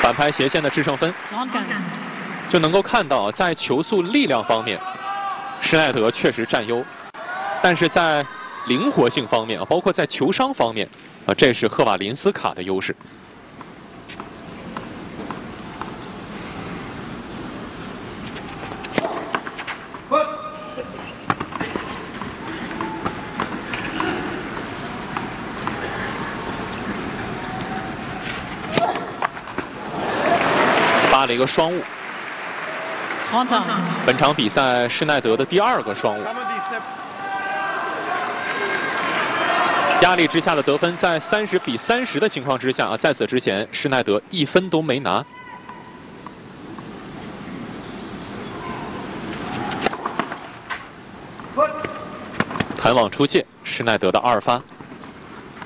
反拍斜线的制胜分，就能够看到在球速力量方面，施耐德确实占优，但是在灵活性方面啊，包括在球商方面啊，这是赫瓦林斯卡的优势。 发了一个双误。本场比赛施耐德的第2个双误。压力之下的得分在30比30的情况之下啊，在此之前施耐德1分都没拿。弹网出界，施耐德的2发。